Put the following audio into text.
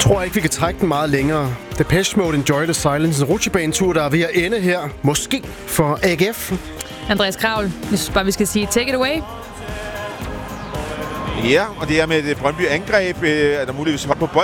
tror ikke, vi kan trække den meget længere. Depeche Mode, Enjoy the Silence, en rutsjebanetur, der er ved at ende her. Måske for AGF. Andreas Kravl, jeg synes bare, vi skal sige take it away. Ja, og det er med et Brøndby angreb, er der muligvis hold på bolden.